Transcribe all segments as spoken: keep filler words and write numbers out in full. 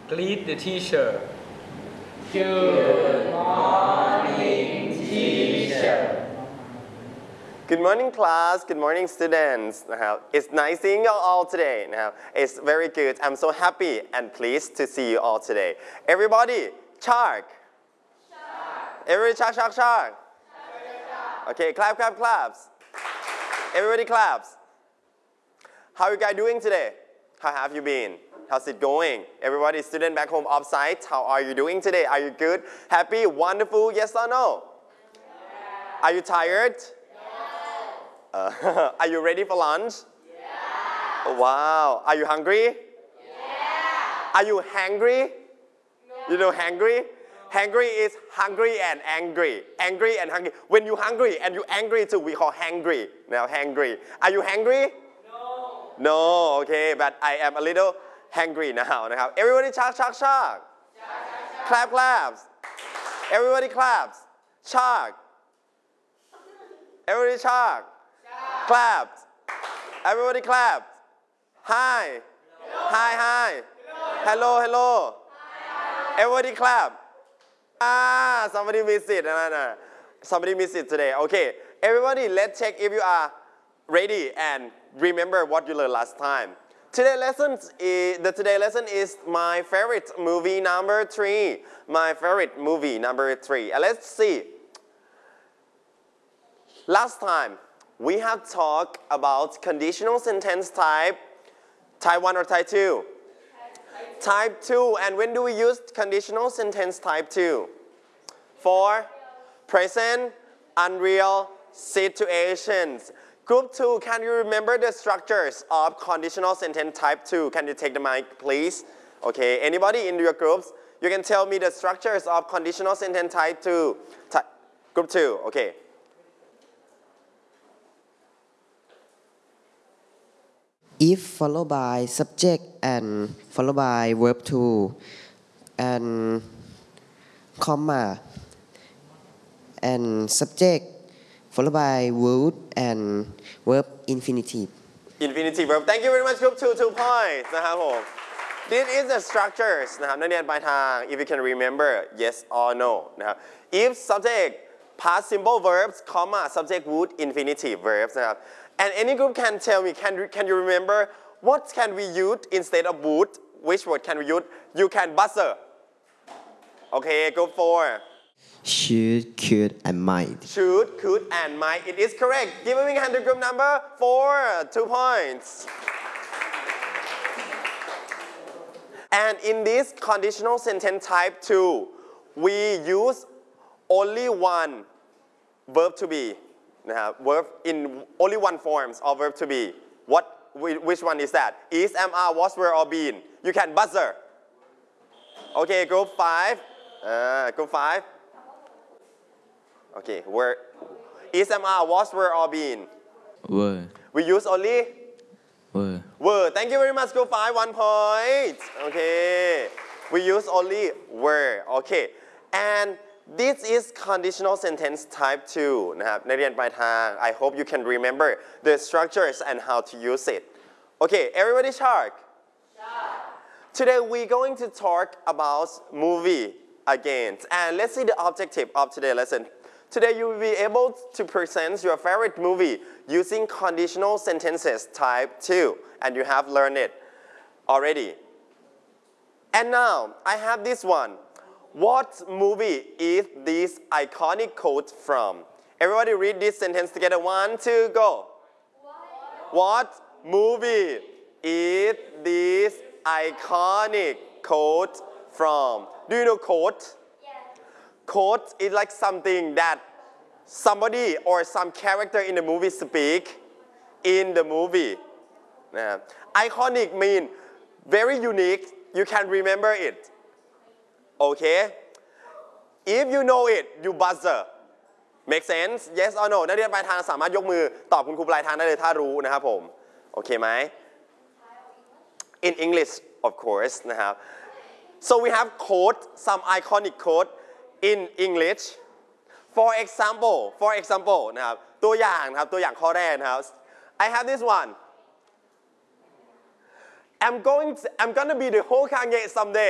Greet the teacher. Good morning, teacher. Good morning, class. Good morning, students. It's nice seeing you all today. It's very good. I'm so happy and pleased to see you all today. Everybody, shark. Shark. Everybody, shark, shark, shark. Okay, clap, clap, claps. Everybody claps. How are you guys doing today? How have you been? How's it going? Everybody, student back home off-site, how are you doing today? Are you good? Happy? Wonderful? Yes or no? Yeah. Are you tired? Yeah. Uh, are you ready for lunch? Yeah. Wow. Are you hungry? Yeah. Are you hangry? No. You know hangry? Hangry is hungry and angry. Angry and hungry. When you hungry and you angry too, we call hangry. Now hangry. Are you hangry? No. No, okay, but I am a little hangry now. Now. Everybody shark, shark, shark. Clap, claps. Everybody claps. Shark. Everybody shark. Claps. Everybody clap. Hi. Hi, hi. Hello, hello. Everybody clap. Ah, somebody missed it. No, no. Somebody missed it today. Okay, everybody, let's check if you are ready and remember what you learned last time. Today's lesson is, the today lesson is my favorite movie number three. My favorite movie number three. And let's see. Last time, we have talked about conditional sentence type, type one or type two? Type two, and when do we use conditional sentence type two? For present, unreal situations. Group two, can you remember the structures of conditional sentence type two? Can you take the mic, please? Okay, anybody in your groups? You can tell me the structures of conditional sentence type two. Ty group two, okay. If followed by subject and followed by verb to and comma and subject followed by verb and verb infinitive. Infinitive verb. Thank you very much, group two, two points. นะครับผม This is the structures นะครับนักเรียนปลายทาง if you can remember yes or no นะครับ if subject past simple verbs comma subject would infinitive verbs นะครับ and any group can tell me can can you remember what can we use instead of would which word can we use you can buzzer okay group four Should, could, and might. Should, could, and might. It is correct. Give me a hand to group number four. Two points. And in this conditional sentence type two, we use only one verb to be. Verb in only one forms of verb to be. What? Which one is that? Is, am, are, was, were, or been. You can buzzer. Okay, group five. Uh, group five. Okay, were, is, am, are, was, were, or been? Were. We use only? Were. Were. Thank you very much, group five, one point. Okay, we use only were. Okay, and this is conditional sentence type two นะครับนักเรียนปลายทาง I hope you can remember the structures and how to use it. Okay, everybody shark. Shark. Today we're going to talk about movie again, and let's see the objective of today's lesson. Today you will be able to present your favorite movie using conditional sentences type two, and you have learned it already. And now I have this one. What movie is this iconic quote from? Everybody read this sentence together. One, two, go. What movie is this iconic quote from? Do you know quote? Quote is like something that somebody or some character in the movie speak in the movie. Uh, iconic mean very unique. You can remember it. Okay? If you know it, you buzzer. Make sense? Yes or no? นักเรียนปลายทางสามารถยกมือตอบคุณครูปลายทางได้เลยถ้ารู้นะครับผมโอเคไหม In English, of course นะครับ So we have quote, some iconic quote in English. For example, for example นะครับตัวอย่างนะครับตัวอย่างข้อแรกนะครับ I have this one. I'm going to, I'm gonna be the Hokage someday.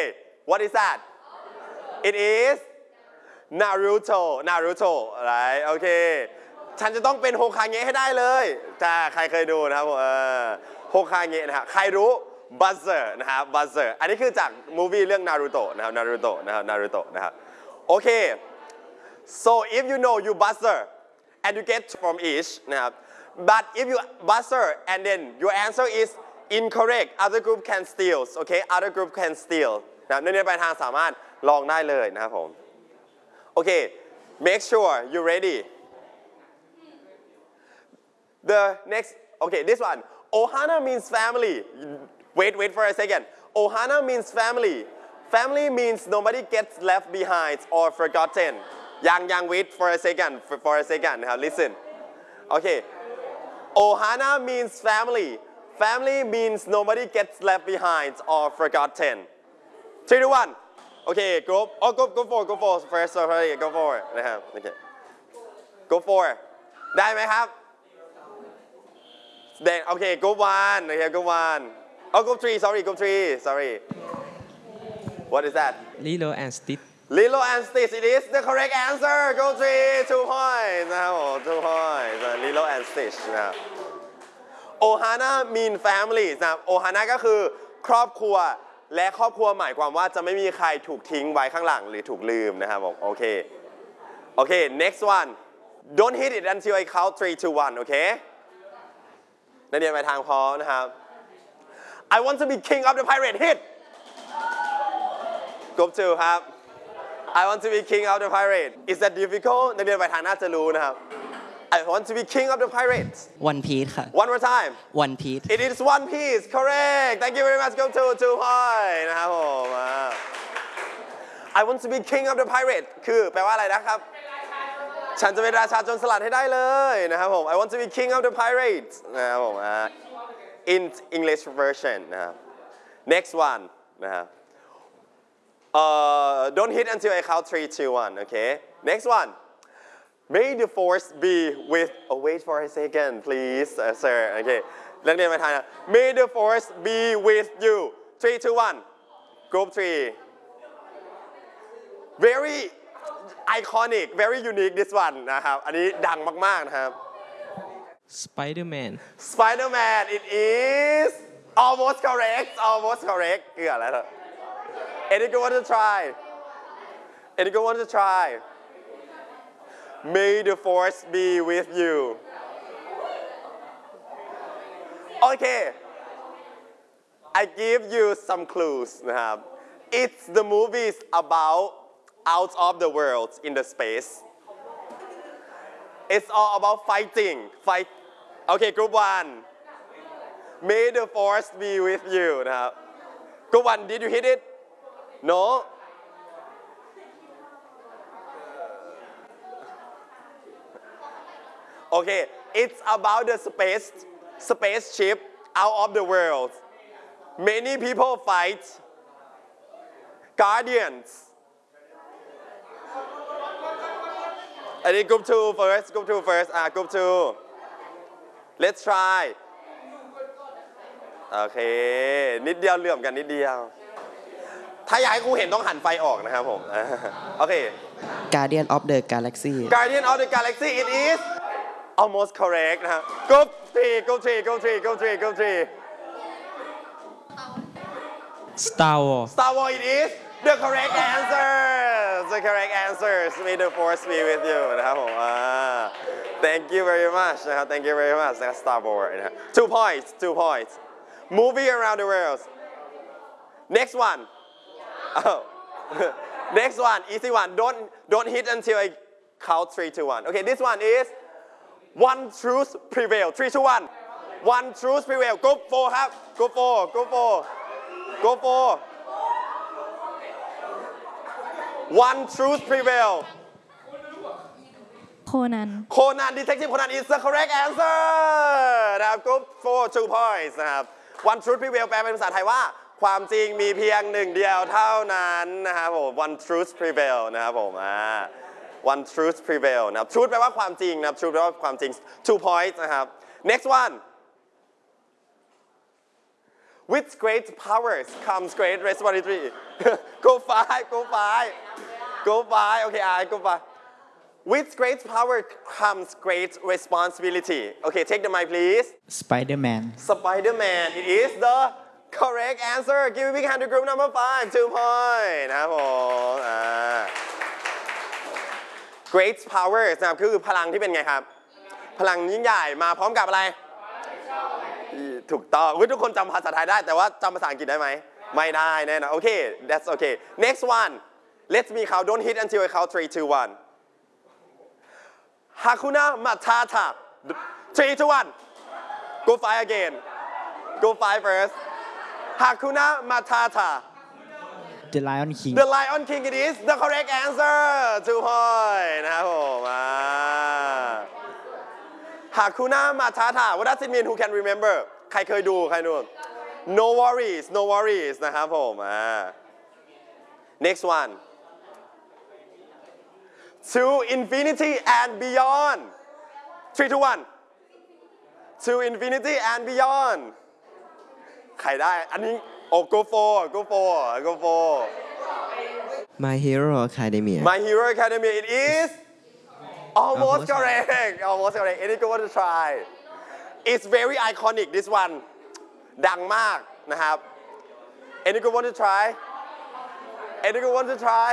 what is that it is Naruto Naruto อะไรโอเคฉันจะต้องเป็นโฮคาเงะให้ได้เลยจ้าใครเคยดูนะครับผมโฮคาเงะนะฮะใครรู้บัซเซอร์นะครับบัซเซอร์อันนี้คือจากมูวี่เรื่องนารูโตะนะครับนารูโตะนะครับนารูโตะนะครับโอเค so if you know you buzzer and you get from each นะครับ but if you buzzer and then your answer is incorrect other group can steal okay other group can steal นะครับนักเรียนปลายทางสามารถลองได้เลยนะครับผมโอเค make sure you ready the next okay this one Ohana means family wait wait for a second Ohana means family family means nobody gets left behind or forgotten ยังยัง wait for a second for, for a second นะครับ listen okay Ohana means family family means nobody gets left behind or forgotten three to one okay group oh go go for go for first sorry go for นะครับ okay go for ได้ไหมครับแดงโอเค group one โอเค group one oh group three sorry group three sorry what is that Lilo and Stitch Lilo and Stitch it is the correct answer group three two points นะครับผม two points Lilo and Stitch นะครับ Ohana mean family นะครับ Ohana ก็คือครอบครัวและครอบครัวหมายความว่าจะไม่มีใครถูกทิ้งไว้ข้างหลังหรือถูกลืมนะครับผมโอเคโอเค next one don't hit it until I count three two one โอเคนักเรียนไปทางพร้อมนะครับ I want to be king of the pirate hit group two ครับ I want to be king of the pirate is that difficult นักเรียนไปทางน่าจะรู้นะครับ I want to be king of the pirates One Piece ค่ะ one more time One Piece it is One Piece correct thank you very much group two two point นะครับผม I want to be king of the pirate คือแปลว่าอะไรนะครับฉันจะเป็นราชาโจรสลัดให้ได้เลยนะครับผม I want to be king of the pirates นะครับผม in English version นะครับ next one นะครับ uh, don't hit until I count three two one okay next one may the force be with oh wait for a second please uh, sir okay นักเรียนมาทานนะ may the force be with you three two one group three very iconic very unique this one นะครับอันนี้ดังมากๆนะครับ Spider-Man Spider-Man it is almost correct almost correct เกือบแล้ว anyone want to try anyone want to try may the force be with you okay I give you some clues นะครับ it's the movies about out of the world in the space it's all about fighting fight okay group one may the force be with you นะครับ group one did you hit it no okay it's about the space spaceship out of the world many people fight guardiansอันนี้ group two first group two first อ่ะ group two let's try โอเคนิดเดียวเหลื่อมกันนิดเดียวถ้าอยากให้ครูเห็นต้องหันไฟออกนะครับผมโอเค Guardian of the Galaxy Guardian of the Galaxy it is almost correct นะครับ group three group three group three group three group three Star Wars Star Wars it is the correct answer the correct answers may the force be with you นะครับผม thank you very much นะครับ thank you very much นะครับ Star Wars นะครับ two points two points movie around the world next one oh. next one easy one don't don't hit until I count three two one okay this one is one truth prevail three two one one truth prevail go for ครับ go for go for go for one truth prevail โคนัน Conan detective Conan is the correct answer นะครับ group four two points นะครับ one truth prevail แปลเป็นภาษาไทยว่าความจริงมีเพียงหนึ่งเดียวเท่านั้นนะครับผม one truth prevail นะครับผมอ่า one truth prevail นะครับ truth แปลว่าความจริงนะครับ truth แปลว่าความจริง two points นะครับ next one With great powers comes great responsibility. Go five, go five. Go five, okay, I go five. With great power comes great responsibility. Okay, take the mic, please. Spider-Man. Spider-Man, it is the correct answer. Give a big hand to group number five, two points นะครับผมอ่า Great powers นะครับคือพลังที่เป็นไงครับ พลังยิ่งใหญ่มาพร้อมกับอะไร ถูกต้องทุกคนจำภาษาไทยได้แต่ว่าจำภาษาอังกฤษได้ไหม ไม่ได้แน่นอนโอเค that's okay next one let me count don't hit until I count three two one Hakuna Matata three two one go five again go five first Hakuna Matata The Lion King. The Lion King it is the correct answer two point นะครับผมอ่า Hakuna Matata what does it mean who can remember ใครเคยดูใครดู No worries no worries นะครับผมอ่า next one To infinity and beyond three two one To infinity and beyond ใครได้อันนี้โอ้ go for go for go for My Hero Academia My Hero Academia it is almost Almost. correct almost correct anyone want to try it's very iconic this one ดังมากนะครับ anyone want to try anyone want to try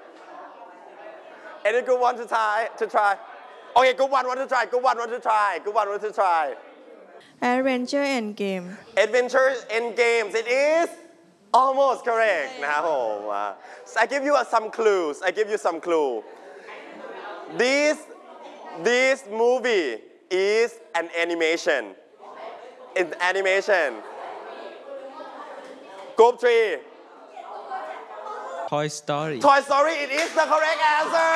anyone want to try to try okay good one want to try good one want to try good one want to try Adventure Endgame Adventures in games it is almost correct นะครับผมอ่า So I give you some clues I give you some clue this this movie is an animation it's animation group three Toy Story Toy Story it is the correct answer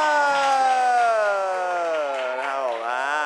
นะครับผมอ่า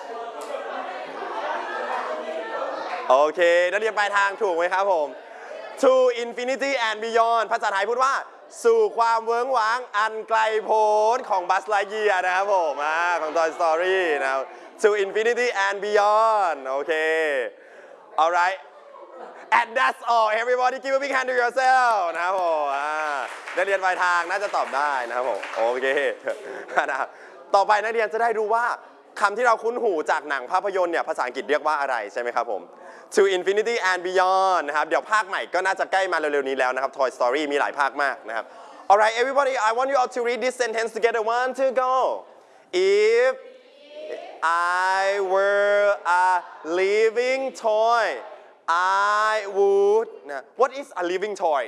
โอเคนักเรียนปลายทางถูกไหมครับผม To infinity and beyond ภาษาไทยพูดว่าสู่ความเวิ้งว้างอันไกลโพ้นของ Buzz Lightyear นะครับผมอ่าของ Toy Story นะครับ To infinity and beyond โอเค alright and that's all everybody give a big hand to yourself นะครับผมอ่านักเรียนปลายทางน่าจะตอบได้นะครับผมโอเคนะครับต่อไปนักเรียนจะได้รู้ว่าคำที่เราคุ้นหูจากหนังภาพยนตร์เนี่ยภาษาอังกฤษเรียกว่าอะไรใช่ไหมครับผม To infinity and beyond นะครับเดี๋ยวภาคใหม่ก็น่าจะใกล้มาเร็วๆนี้แล้วนะครับ Toy Story มีหลายภาคมากนะครับ alright everybody I want you all to read this sentence together one two go if I were a living toy I would what is a living toy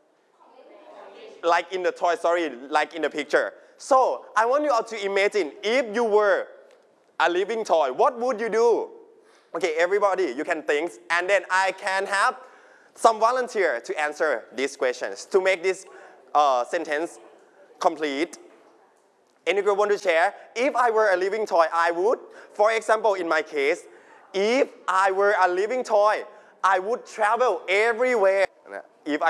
like in the Toy Story like in the picture so I want you all to imagine if you were a living toy what would you do okay everybody you can think and then I can have some volunteer to answer these questions to make this uh, sentence complete any group want to share if I were a living toy I would for example in my case if I were a living toy I would travel everywhere if I